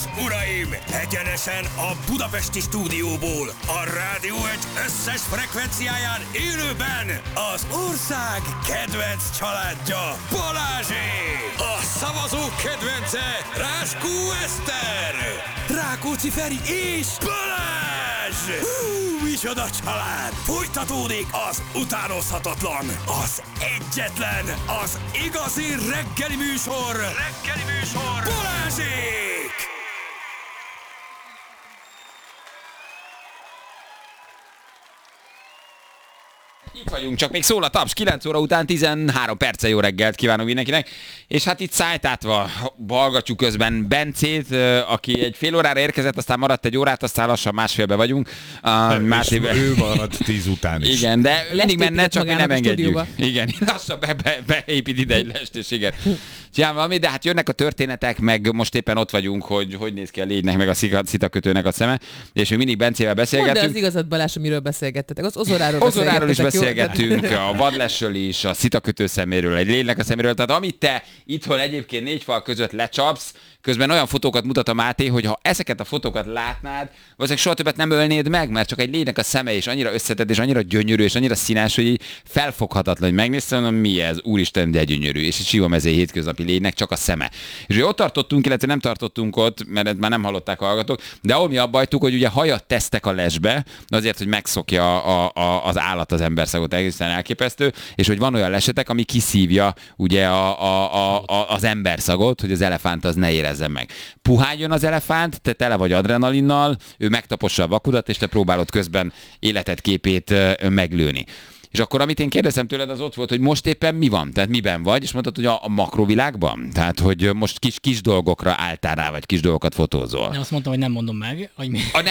és uraim, egyenesen a budapesti stúdióból, a Rádió Egy összes frekvenciáján élőben az ország kedvenc családja, Balázsék! A szavazók kedvence, Ráskó Eszter, Rákóczi Feri és Balázs! Micsoda család! Folytatódik az utánozhatatlan, az egyetlen, az igazi reggeli műsor, Balázsék! Itt vagyunk, csak még szól a taps, 9 óra után 13 perce, jó reggelt kívánok mindenkinek. És hát itt szájtátva hallgatjuk közben Bencét, aki egy fél órára érkezett, aztán maradt egy órát, aztán lassan másfélbe vagyunk. Ő maradt 10 után is. Igen, de mindig menne, csak mi nem engedjük. stúdióba. Igen, lassan beépít ide egy lestőséget. Csinál valami, de hát jönnek a történetek, meg most éppen ott vagyunk, hogy néz ki a légynek, meg a szitakötőnek a szeme, és mi mindig Bencével beszélgetünk. Mondd el az igazat, Balázs, amiről beszélgettetek. Az Ozoráról is beszélgettetek, jó? beszélgettünk, a vadlesről is, a szitakötő szeméről, egy lénynek a szeméről. Tehát amit te itthon egyébként 4 fal között lecsapsz, közben olyan fotókat mutat a Máté, hogy ha ezeket a fotókat látnád, valószínűleg soha többet nem ölnéd meg, mert csak egy lénynek a szeme is annyira összetett, és annyira gyönyörű, és annyira színes, hogy így felfoghatatlan, hogy megnéztem, mondom, mi ez, úristen, de gyönyörű, és egy Sivamezei hétköznapi lénynek csak a szeme. És ugye ott tartottunk, illetve nem tartottunk ott, mert már nem hallották a hallgatók, de ahol mi abba hagytuk, hogy ugye hajat tesztek a lesbe, azért, hogy megszokja az állat az emberszagot, egészen elképesztő, és hogy van olyan lesetek, ami kiszívja ugye az emberszagot, hogy az elefánt az ne érezze meg. Puhán jön az elefánt, te tele vagy adrenalinnal, ő megtapossa a vakudat, és te próbálod közben életed képét meglőni. És akkor, amit én kérdeztem tőled, az ott volt, hogy most éppen mi van? Tehát miben vagy? És mondtad, hogy a makrovilágban? Tehát, hogy most kis dolgokra álltál rá, vagy kis dolgokat fotózol. De azt mondtam, hogy nem mondom meg, hogy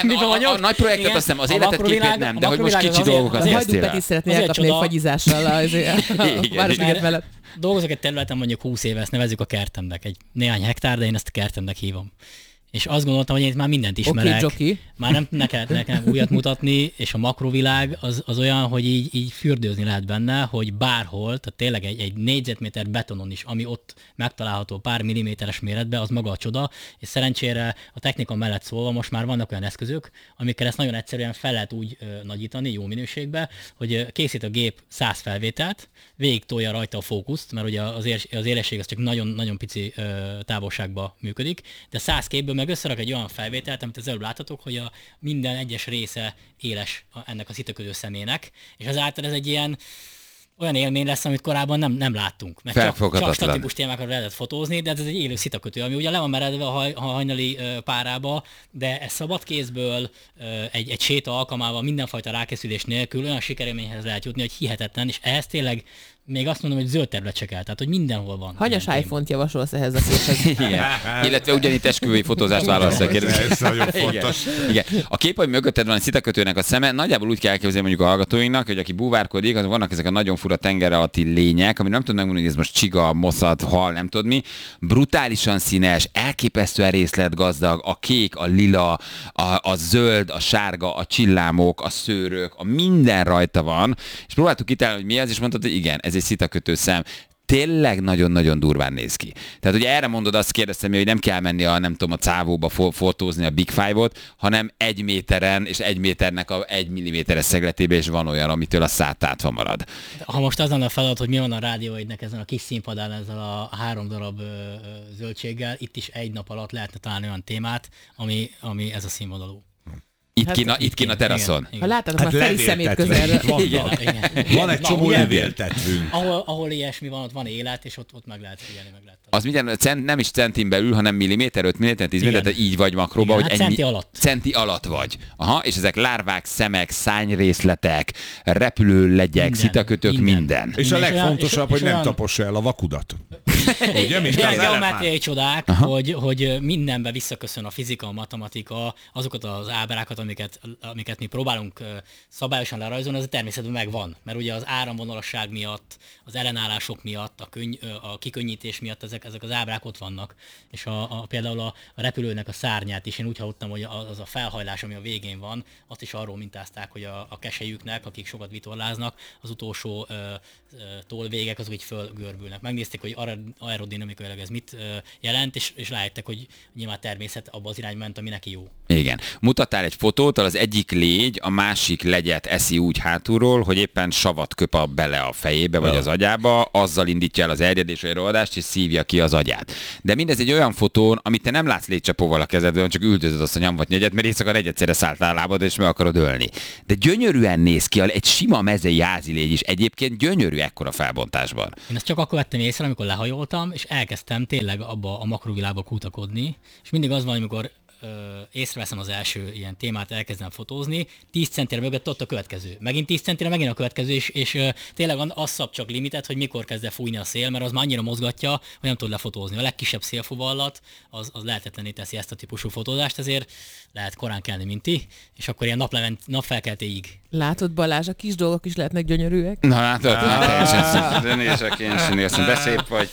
A nagy projektet azt nem, az életet képét nem, de hogy most kicsi dolgokat A kezdtél Hajdú el. Peti szeretné elkapni egy fagyizással a Városliget mellett. Dolgozok egy területen mondjuk 20 éve, ezt nevezzük a kertemnek. Egy néhány hektár, de én ezt a kertemnek hívom. És azt gondoltam, hogy én itt már mindent ismerek. Jockey. Már nem nekem újat mutatni, és a makrovilág az olyan, hogy így fürdőzni lehet benne, hogy bárhol, tehát tényleg egy négyzetméter betonon is, ami ott megtalálható pár milliméteres méretben, az maga a csoda, és szerencsére a technika mellett szólva most már vannak olyan eszközök, amikkel ezt nagyon egyszerűen fel lehet úgy nagyítani, jó minőségbe, hogy készít a gép 100 felvételt, végig tolja rajta a fókuszt, mert ugye az élesség az csak nagyon-nagyon pici távolságban működik, de 100 képből meg összerak egy olyan felvételt, amit az előbb láthatok, hogy a minden egyes része éles ennek a szitakötő szemének, és ezáltal ez egy ilyen olyan élmény lesz, amit korábban nem láttunk. Mert csak statikus témákat lehetett fotózni, de ez egy élő szitakötő, ami ugye le van meredve a hajnali párába, de ez szabad kézből, egy séta alkalmával, mindenfajta rákészülés nélkül olyan sikerélményhez lehet jutni, hogy hihetetlen, és ehhez tényleg még azt mondom, hogy zöld terület se kell, tehát hogy mindenhol van. Hanyas iPhone-t javasolsz ehhez a képhez? Igen. Illetve ugyanitt esküvői fotózást válasz a kérdés. Ez nagyon fontos. Igen. A kép, hogy mögötted van egy szitakötőnek a szeme, nagyjából úgy kell elképzelni mondjuk a hallgatóinknak, hogy aki búvárkodik, azon vannak ezek a nagyon fura tenger alatti lények, ami nem tudom megmondani, hogy ez most csiga, moszat, hal, nem tudod mi. Brutálisan színes, elképesztően részletgazdag, a kék, a lila, a zöld, a sárga, a csillámok, a szőrök, a minden rajta van. És próbáltuk kitálni, hogy mi ez, és mondtad, hogy igen, ez egy szitakötő szem. Tényleg nagyon-nagyon durván néz ki. Tehát ugye erre mondod, azt kérdeztem, hogy nem kell menni a cávóba fotózni a Big Five-ot, hanem 1 méteren, és 1 méternek a 1 milliméteres szegletébe is van olyan, amitől a szátátva marad. Ha most az lenne a feladat, hogy mi van a Rádió Egynek ezen a kis színpadán, ezzel a 3 darab zöldséggel, itt is egy nap alatt lehetne találni olyan témát, ami ez a színvonalú. Itt kín a teraszon. Ha láttátok már Feri szemét közelről. Van egy csomó levéltetvünk. Ahol ilyesmi van, ott van élet, és ott meg lehet figyelni, meg lehet. Az minden, nem is centin belül, hanem milliméter, 5 milliméter, 10 milliméter, tehát így vagy makróba, hogy hát centi alatt. Centi alatt vagy. Aha, és ezek lárvák, szemek, szányrészletek, repülő legyek, szitakötők, minden. És a legfontosabb, hogy nem tapossa el a vakudat. Ugye, mint az geometriai csodák, hogy mindenbe visszaköszön a fizika, a matematika, azokat az ábrákat, amiket mi próbálunk szabályosan lerajzolni, az a természetben megvan. Mert ugye az áramvonalasság miatt, az ellenállások miatt, a kikönnyítés miatt ezek az ábrák ott vannak. És például a repülőnek a szárnyát is én úgy hallottam, hogy az a felhajlás, ami a végén van, azt is arról mintázták, hogy a keselyüknek, akik sokat vitorláznak, az utolsó tollvégek azok így fölgörbülnek. Megnézték, hogy aerodinamikailag ez mit jelent, és rájöttek, hogy nyilván természet abba az irányba ment, ami neki jó. Igen. Mutattál egy fotót, az egyik légy a másik legyet eszi úgy hátulról, hogy éppen savat köp bele a fejébe vagy az agyába, azzal indítja el az erjedés vagy rohadást, és szívja ki az agyát. De mindez egy olyan fotón, amit te nem látsz légycsapóval a kezedben, csak üldözöd azt a nyomvat nyegyet, mert éjszaka egyszerre szálltál a lábad, és meg akarod ölni. De gyönyörűen néz ki, egy sima mezei házilégy is egyébként gyönyörű ekkora felbontásban. Én ezt csak akkor vettem észre, amikor lehajoltam, és elkezdtem tényleg abba a makrovilágba kutakodni, és mindig az van, amikor észreveszem az első ilyen témát, elkezdem fotózni, 10 centire mögött ott a következő. Megint 10 centire, megint a következő, és tényleg az szab csak limitet, hogy mikor kezd el fújni a szél, mert az már annyira mozgatja, hogy nem tud lefotózni. A legkisebb szélfuvallat az lehetetlené teszi ezt a típusú fotózást, ezért lehet korán kelni, mint ti, és akkor ilyen napfelkeltéig. Látod, Balázs, a kis dolgok is lehetnek gyönyörűek? Na látod, teljesen de szép vagy.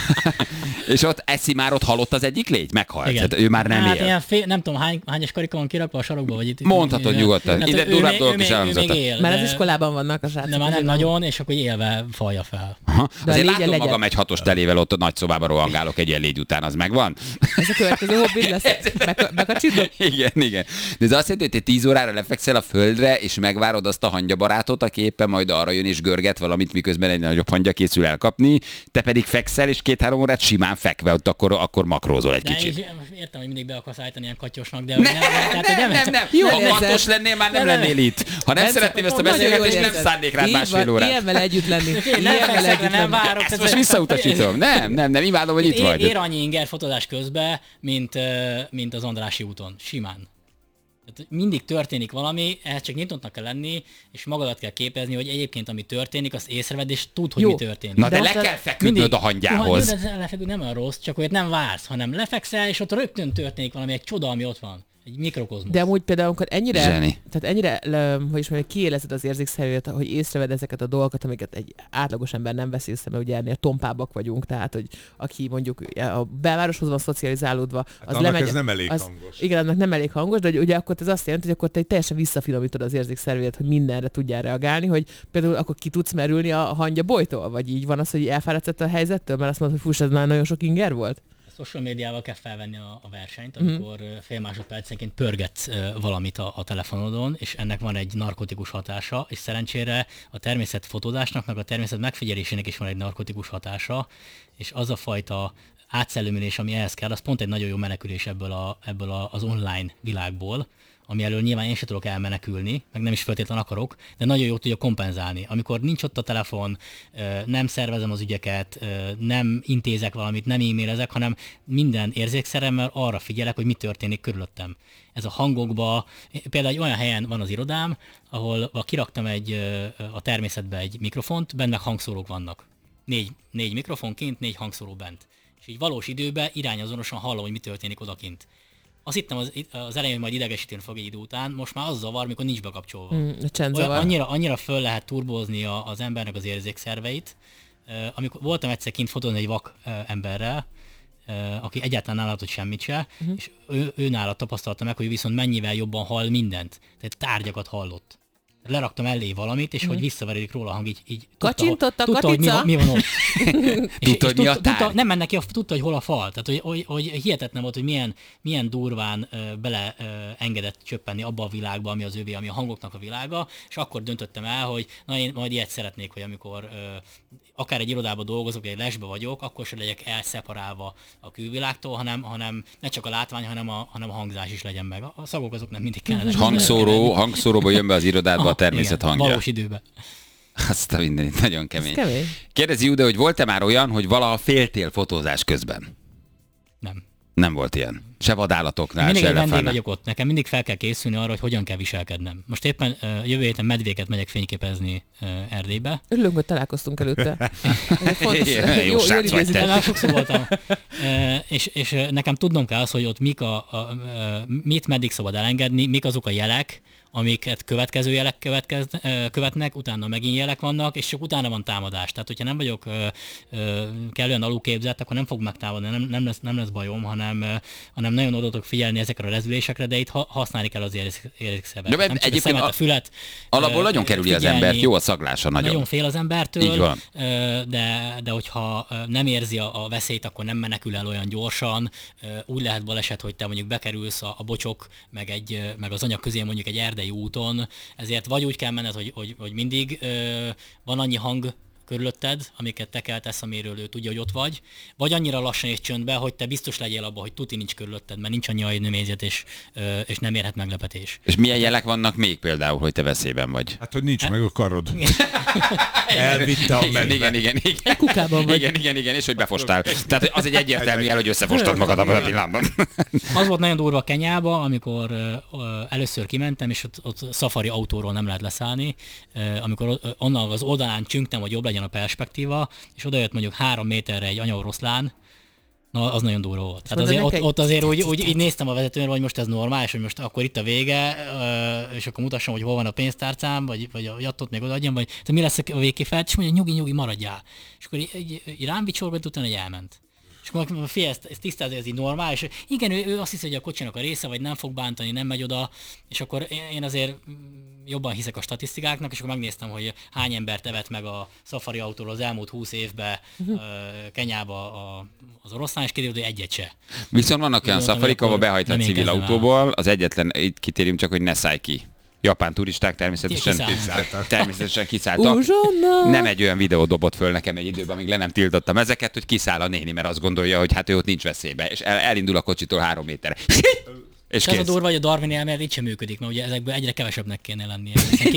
És ott eszi már, ott halott az egyik légy? Meghalt. Ő már nem él. Ilyen nem tudom, hányas karika van kirakva a sarokba, vagy itt. Mondhatod nyugodtan. Ide durvább dolgok is elhangzottak. Már az iskolában vannak a srácok. De már nem nagyon, és akkor élve falja fel. Azért látom magam egy 6-os telével ott a nagy szobában rohangálok egy ilyen légy után, az megvan? Ez a következő hobbid lesz. Bekacsidok? Igen. De ez azt jelenti, hogy te 10 órára lefekszel a földre, és megvárod azt a hangyabarátot, aki éppen majd arra jön és görget valamit, miközben egy nagyobb hangya készül elkapni, te pedig fekszel, és 2-3 órát simán fekve, ott akkor makrózol egy kicsit. Értem, hogy mindig be akarsz állítani ilyen katyosnak, de nem. Jó, ha katyos lennél, már nem lennél itt. Ha nem szeretném ezt a beszélgetést, nem szánnék rád másfél órát. Ilyen vele együtt lenni. Nem várok. Ezt most visszautasítom. Nem, imádom, hogy itt vagy. Ér annyi inger fotózás közben, mint az Andrássy úton. Simán. Tehát mindig történik valami, ehhez csak nyitottnak kell lenni, és magadat kell képezni, hogy egyébként ami történik, azt észrevedd, és tudd, hogy mi történik. Na de le kell feküdnöd a hangyához. De lefeküdni nem olyan rossz, csak hogy nem vársz, hanem lefekszel, és ott rögtön történik valami, egy csoda, ami ott van. Egy mikrokozmosz. De amúgy például, amikor ennyire kiélezed az érzékszervét, hogy észreved ezeket a dolgokat, amiket egy átlagos ember nem vesz észre, mert ugye ennél tompábbak vagyunk, tehát hogy aki mondjuk a belvároshoz van szocializálódva, az lemegy. Ez nem elég hangos. Igen, annak nem elég hangos, de ugye akkor ez azt jelenti, hogy akkor te teljesen visszafinomítod az érzékszervét, hogy mindenre tudjál reagálni, hogy például akkor ki tudsz merülni a hangya bolytól, vagy így van az, hogy elfáradsz a helyzettől, mert azt mondod, hogy ez már nagyon sok inger volt? Social médiával kell felvenni a versenyt, amikor fél másodpercenként pörgetsz valamit a telefonodon, és ennek van egy narkotikus hatása, és szerencsére a természet fotózásnak, meg a természet megfigyelésének is van egy narkotikus hatása, és az a fajta átszellőmülés, ami ehhez kell, az pont egy nagyon jó menekülés ebből az online világból, ami elől nyilván én sem tudok elmenekülni, meg nem is feltétlenül akarok, de nagyon jól tudja kompenzálni. Amikor nincs ott a telefon, nem szervezem az ügyeket, nem intézek valamit, nem e-mailezek, hanem minden érzékszeremmel arra figyelek, hogy mi történik körülöttem. Ez a hangokba, például egy olyan helyen van az irodám, ahol kiraktam a természetbe egy mikrofont, benne hangszórók vannak. 4 mikrofon kint, 4 hangszóró bent. És így valós időben irányazonosan hallom, hogy mi történik odakint. Azt hittem az elején, hogy majd idegesíteni fog egy idő után, most már az zavar, mikor nincs bekapcsolva. Annyira föl lehet turbózni az embernek az érzékszerveit. Amikor voltam egyszer kint fotózni egy vak emberrel, aki egyáltalán nem látott semmit se, és ő nála tapasztalta meg, hogy viszont mennyivel jobban hall mindent. Tehát tárgyakat hallott. Leraktam elé valamit, és hogy visszaveredik róla a hang, így kacsintott a tudta, hogy mi van ott. Tudta, hogy mi a tárgy. Nem mennek ki, tudta, hogy hol a fal. Tehát, hogy hihetetlen volt, hogy milyen durván beleengedett csöppenni abba a világba, ami az övé, ami a hangoknak a világa, és akkor döntöttem el, hogy na én majd ilyet szeretnék, hogy amikor akár egy irodában dolgozok, vagy egy lesbe vagyok, akkor se legyek elszeparálva a külvilágtól, hanem ne csak a látvány, hanem a hangzás is legyen meg. A szagok azok nem mindig kellene. Hangszóróba jön be az irodába a természet hangja. Valós időben. Azt a mindenit, nagyon kemény. Kérdezi Jude, hogy volt-e már olyan, hogy valaha féltél fotózás közben? Nem. Nem volt ilyen. Se vadállatoknál, mindig se vendég elefántnál. vagyok ott. Nekem mindig fel kell készülni arra, hogy hogyan kell viselkednem. Most éppen jövő héten medvéket megyek fényképezni Erdélybe. Örülünk, hogy találkoztunk előtte. Jó srác vagy te. Már sokszor voltam. És nekem tudnom kell az, hogy ott mit meddig szabad elengedni, mik azok a jelek, amiket következő jelek követnek, utána megint jelek vannak, és csak utána van támadás. Tehát, hogyha nem vagyok kellően alulképzett, akkor nem fog megtámadni, nem lesz bajom, hanem nagyon oda tudok figyelni ezekre a rezülésekre, de itt használni kell az érzékszervet. De egyébként a fület alapból nagyon kerüli az embert, jó a szaglása nagyon. Nagyon fél az embertől, így van. De hogyha nem érzi a veszélyt, akkor nem menekül el olyan gyorsan. Úgy lehet baleset, hogy te mondjuk bekerülsz a bocsok, meg az anyag közé mondjuk egy erdei úton, ezért vagy úgy kell menned, hogy mindig van annyi hang körülötted, amiket te keltesz, amiről ő tudja, hogy ott vagy annyira lassan és csöndbe, hogy te biztos legyél abban, hogy tuti nincs körülötted, mert nincs annyi agynömészet, és nem érhet meglepetés. És milyen jelek vannak még például, hogy te veszélyben vagy? Hát, hogy nincs meg a karod. Elvitte a mennybe. Igen. Egy kukában vagy. Igen, és hogy befostál. Tehát az egy egyértelmű jel, hogy összefostad magad abban a pillanatban. Az volt nagyon durva Kenyába, amikor először kimentem, és ott szafari autóról nem lehet leszállni, amikor onnan az oldalán csüngtem, hogy jobb legyen a perspektíva, és odajött mondjuk 3 méterre egy anyaoroszlán, na az nagyon durva volt. Tehát azért, ott azért úgy így néztem a vezetőnre, hogy most ez normális, hogy most akkor itt a vége, és akkor mutassam, hogy hol van a pénztárcám, vagy a jattot még odaadjam, vagy mi lesz a végkifejlet, és mondja, nyugi, maradjál. És akkor így rám vicsorgott, utána elment. És akkor fél, ezt tisztázza, ez így normális. Igen, ő azt hiszi, hogy a kocsinak a része, vagy nem fog bántani, nem megy oda, és akkor én azért jobban hiszek a statisztikáknak, és akkor megnéztem, hogy hány embert evett meg a szafari autóról az elmúlt 20 évben Kenyába az oroszlán, és kiderült, hogy egyet se. Viszont vannak olyan szafarik, ahol behajthat civil autóból, az egyetlen, itt kitérjünk csak, hogy ne szállj ki. Japán turisták természetesen kiszálltak. Nem egy olyan videó dobott föl nekem egy időben, amíg le nem tiltottam ezeket, hogy kiszáll a néni, mert azt gondolja, hogy hát ő ott nincs veszélybe, és elindul a kocsitól 3 méterre. És ez a durva, hogy a Darwin elmélet így sem működik, mert ugye ezekből egyre kevesebbnek kéne lennie.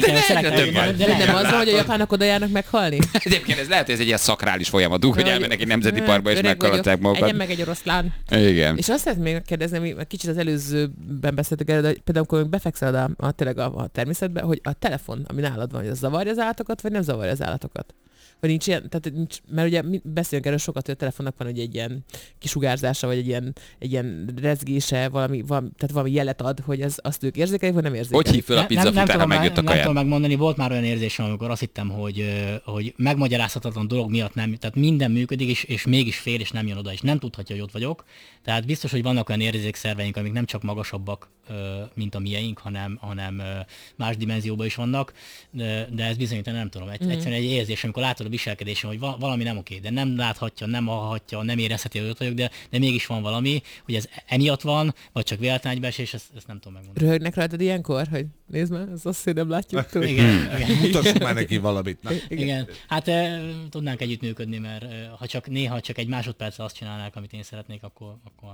De nem az, hogy a japánok oda járnak meghalni? Egyébként ez lehet, hogy ez egy ilyen szakrális folyamatuk, hogy elmennek egy nemzeti parkba és megkalatják magukat. Egyen meg egy oroszlán. Igen. És azt szeretném még kérdezni, kicsit az előzőben beszéltük erről, hogy például amikor befekszel tényleg a természetbe, hogy a telefon, ami nálad van, hogy az zavarja az állatokat, vagy nem zavarja az állatokat? Vagy nincs ilyen, tehát nincs, mert ugye beszélünk erről sokat, hogy a telefonnak van ugye egy ilyen kisugárzása, vagy egy ilyen rezgése, tehát valami jelet ad, hogy azt ők érzékelik, vagy nem érzékelik. Hogy hív föl a pizzafutár, ha megjött a kaját? Nem tudom megmondani, volt már olyan érzésem, amikor azt hittem, hogy megmagyarázhatatlan dolog miatt nem, tehát minden működik, és mégis fél, és nem jön oda, és nem tudhatja, hogy ott vagyok. Tehát biztos, hogy vannak olyan érzékszerveink, amik nem csak magasabbak, mint a mieink, hanem más dimenzióban is vannak, de ez bizonyítani nem tudom. Egyszerűen egy érzés, amikor látod a viselkedésem, hogy valami nem oké, de nem láthatja, nem hallhatja, nem érezheti, hogy ott vagyok, de mégis van valami, hogy ez emiatt van, vagy csak véletlen egybeesés, ezt nem tudom megmondani. Röhögnek rajtad ilyenkor, hogy nézd már, ez azt, hogy nem látjuk túl. Igen. Mutassuk már neki valamit. Na. Igen. Hát tudnánk együttműködni, mert ha néha csak egy másodperccel azt csinálnák, amit én szeretnék, akkor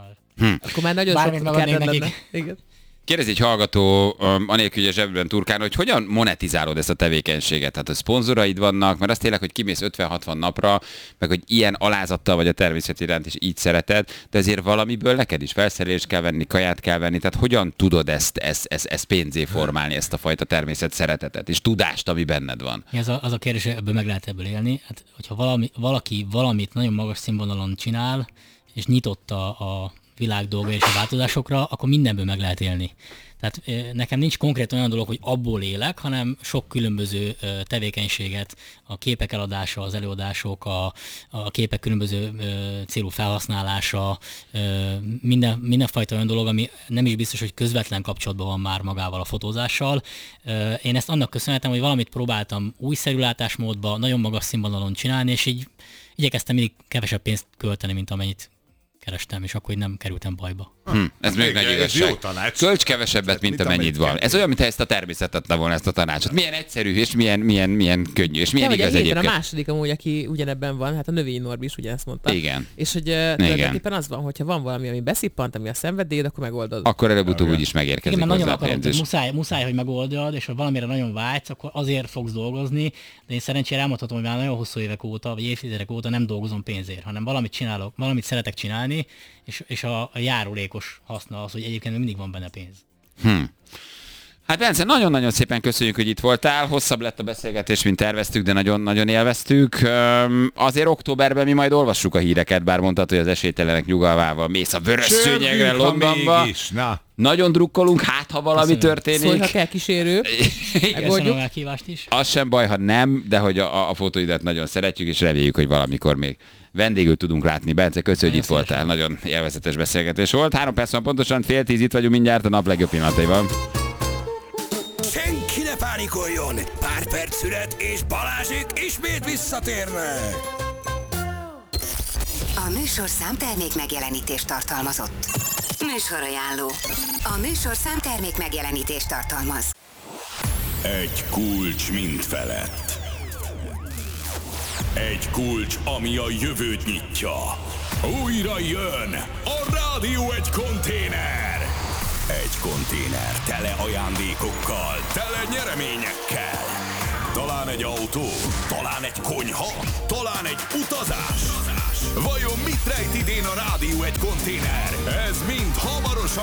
már nagyon sok kedved lenne. Igen. Kérdezi egy hallgató, anélkül, hogy a zsebben turkál, hogy hogyan monetizálod ezt a tevékenységet? Tehát a szponzoraid vannak, mert azt tényleg, hogy kimész 50-60 napra, meg hogy ilyen alázattal vagy a természet iránt, és így szereted, de ezért valamiből neked is felszerelést kell venni, kaját kell venni, tehát hogyan tudod ezt pénzé formálni, ezt a fajta természet szeretetet, és tudást, ami benned van? Az a kérdés, hogy ebből meg lehet ebből élni. Hát, hogyha valaki valamit nagyon magas színvonalon csinál, és nyitott a világ dolga és a változásokra, akkor mindenből meg lehet élni. Tehát nekem nincs konkrét olyan dolog, hogy abból élek, hanem sok különböző tevékenységet, a képek eladása, az előadások, a képek különböző célú felhasználása, mindenfajta olyan dolog, ami nem is biztos, hogy közvetlen kapcsolatban van már magával a fotózással. Én ezt annak köszönhetem, hogy valamit próbáltam újszerű látásmódban, nagyon magas színvonalon csinálni, és így igyekeztem mindig kevesebb pénzt költeni, mint amennyit kerestem, és akkor nem kerültem bajba. Ez még nagy igazság. Költs kevesebbet, mint amennyit van. Ez olyan, mintha ezt a természetet adta volna, ezt a tanácsot. Milyen egyszerű, és milyen könnyű, és milyen igaz egyébként. A második amúgy, aki ugyanebben van, hát a növény Norbi is ugyanezt mondta. Igen. És hogy tulajdonképpen az van, hogyha van valami, ami beszippant, ami a szenvedélyed, akkor megoldod. Akkor előbb-utóbb úgyis megérkezik. Igen, mert nagyon akarom, muszáj, hogy megoldjad, és ha valamire nagyon vágysz, akkor azért fogsz dolgozni, de én szerencsére elmondhatom, hogy már nagyon hosszú évek óta, vagy évtizedek óta nem dolgozom pénzért, hanem valamit csinálok, valamit szeretek csinálni, és a járulékos haszna az, hogy egyébként mindig van benne pénz. Hát Bence, nagyon-nagyon szépen köszönjük, hogy itt voltál. Hosszabb lett a beszélgetés, mint terveztük, de nagyon-nagyon élveztük. Azért októberben mi majd olvassuk a híreket, bár mondtad, hogy az esélytelenek nyugalmával mész a vörös szőnyegre Londonba. Nagyon drukkolunk, hát ha valami történik. Szólj, ha kell kísérő. Köszönöm a meghívást is. Az sem baj, ha nem, de hogy a fotóidat nagyon szeretjük, és reméljük, hogy valamikor még vendégül tudunk látni. Bence, köszönjük, hogy itt voltál. Nagyon élvezetes beszélgetés volt. 3 perc van pontosan, 9:30 itt vagyunk mindjárt a nap legjobb pillanataiban. Senki ne pánikoljon! Pár perc szünet, és Balázsék ismét visszatérnek! A műsorszám termék megjelenítést tartalmazott. Műsorajánló. A műsorszám termék megjelenítést tartalmaz. Egy kulcs mind felett. Egy kulcs, ami a jövőt nyitja. Újra jön a Rádió Egy konténer. Egy konténer tele ajándékokkal, tele nyereményekkel. Talán egy autó, talán egy konyha, talán egy utazás. Vajon mit rejt idén a Rádió Egy konténer? Ez mind hamarosan